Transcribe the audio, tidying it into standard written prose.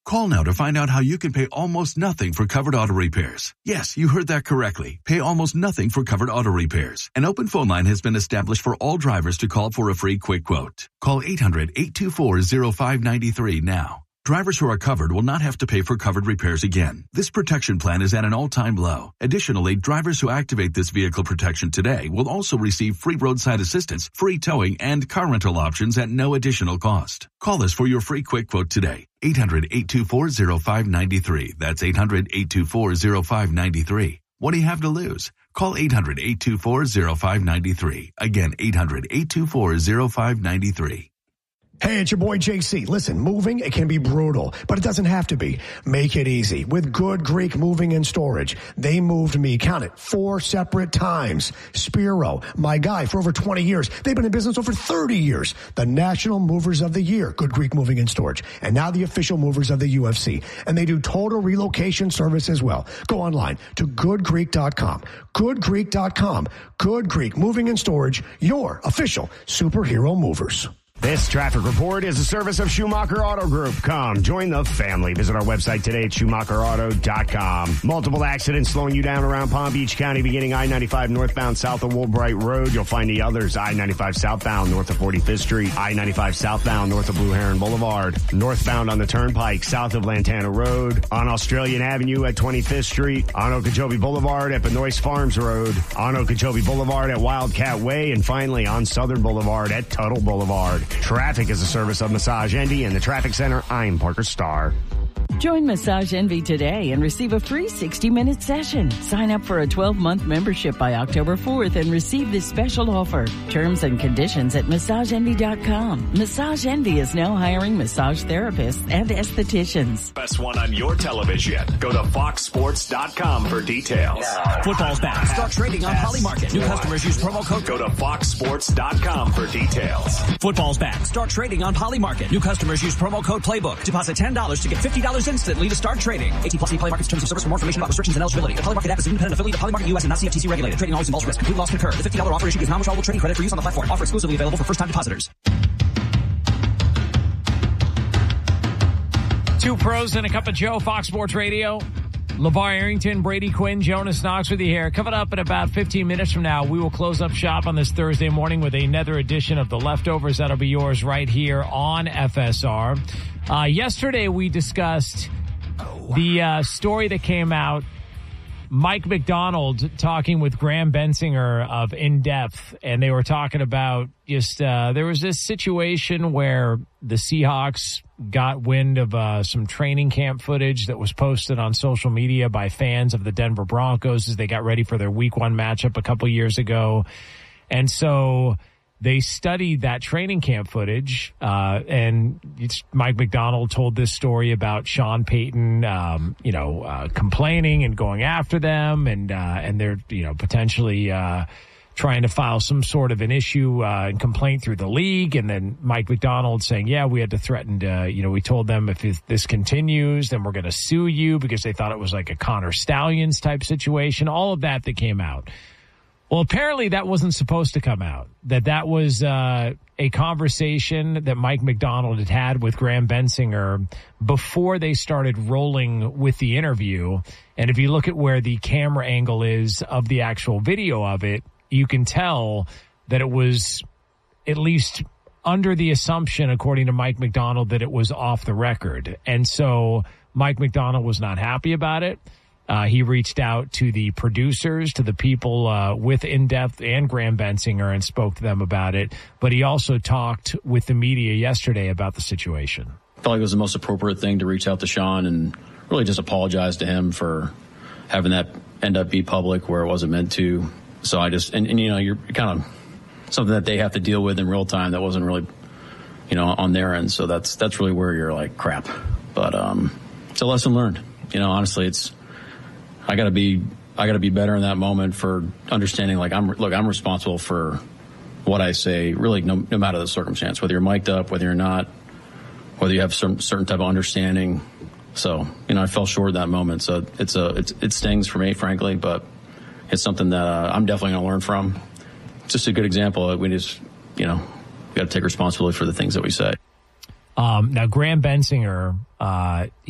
Call now to find out how you can pay almost nothing for covered auto repairs. Yes, you heard that correctly. Pay almost nothing for covered auto repairs. An open phone line has been established for all drivers to call for a free quick quote. Call 800-824-0593 now. Drivers who are covered will not have to pay for covered repairs again. This protection plan is at an all-time low. Additionally, drivers who activate this vehicle protection today will also receive free roadside assistance, free towing, and car rental options at no additional cost. Call us for your free quick quote today. 800-824-0593. That's 800-824-0593. What do you have to lose? Call 800-824-0593. Again, 800-824-0593. Hey, it's your boy JC. Listen, moving, it can be brutal, but it doesn't have to be. Make it easy with Good Greek Moving and Storage. They moved me, count it, 4 separate times. Spiro, my guy for over 20 years. They've been in business over 30 years. The National Movers of the Year, Good Greek Moving and Storage. And now the official movers of the UFC. And they do total relocation service as well. Go online to goodgreek.com. Goodgreek.com. Good Greek Moving and Storage, your official superhero movers. This traffic report is a service of Schumacher Auto Group. Come, join the family. Visit our website today at SchumacherAuto.com. Multiple accidents slowing you down around Palm Beach County, beginning I-95 northbound south of Woolbright Road. You'll find the others, I-95 southbound north of 45th Street, I-95 southbound north of Blue Heron Boulevard, northbound on the Turnpike south of Lantana Road, on Australian Avenue at 25th Street, on Okeechobee Boulevard at Benoist Farms Road, on Okeechobee Boulevard at Wildcat Way, and finally on Southern Boulevard at Tuttle Boulevard. Traffic is a service of Massage Envy and the Traffic Center. I'm Parker Starr. Join Massage Envy today and receive a free 60-minute session. Sign up for a 12-month membership by October 4th and receive this special offer. Terms and conditions at MassageEnvy.com. Massage Envy is now hiring massage therapists and estheticians. Best one on your television. Go to FoxSports.com for details. Football's back. Start trading on Polymarket. New customers use promo code. Go to FoxSports.com for details. Football's back. Start trading on Polymarket. New customers use promo code Playbook. Deposit $10 to get $50 instantly to start trading. 18+ Polymarket's terms of service. For more information about restrictions and eligibility. The Polymarket app is an independent affiliate of Polymarket US and not CFTC regulated. Trading always involves risk. Complete loss concurred. The $50 offer issue is non-withdrawable trading credit for use on the platform. Offer exclusively available for first-time depositors. Two pros and a cup of Joe, Fox Sports Radio. LeVar Arrington, Brady Quinn, Jonas Knox with you here. Coming up in about 15 minutes from now, we will close up shop on this Thursday morning with another edition of The Leftovers. That'll be yours right here on FSR. Yesterday we discussed the story that came out, Mike Macdonald talking with Graham Bensinger of In Depth, and they were talking about just there was this situation where the Seahawks got wind of some training camp footage that was posted on social media by fans of the Denver Broncos as they got ready for their Week 1 matchup a couple years ago. And so they studied that training camp footage, and Mike Macdonald told this story about Sean Payton, complaining and going after them, and they're, potentially trying to file some sort of an issue and complaint through the league. And then Mike Macdonald saying, yeah, we had to threaten to, we told them if this continues, then we're going to sue you, because they thought it was like a Connor Stallions type situation. All of that came out. Well, apparently that wasn't supposed to come out, that was a conversation that Mike Macdonald had with Graham Bensinger before they started rolling with the interview. And if you look at where the camera angle is of the actual video of it, you can tell that it was at least under the assumption, according to Mike Macdonald, that it was off the record. And so Mike Macdonald was not happy about it. He reached out to the producers, to the people with In Depth and Graham Bensinger, and spoke to them about it. But he also talked with the media yesterday about the situation. I felt like it was the most appropriate thing to reach out to Sean and really just apologize to him for having that end up be public where it wasn't meant to. So I just, and you're kind of something that they have to deal with in real time that wasn't really, on their end. So that's really where you're like, crap. But it's a lesson learned. Honestly, I gotta be better in that moment for understanding, like, I'm responsible for what I say, really, no matter the circumstance, whether you're mic'd up, whether you're not, whether you have some certain type of understanding. So, I fell short in that moment. So it stings for me, frankly, but it's something that I'm definitely going to learn from. It's just a good example. We just, we got to take responsibility for the things that we say. Now, Graham Bensinger,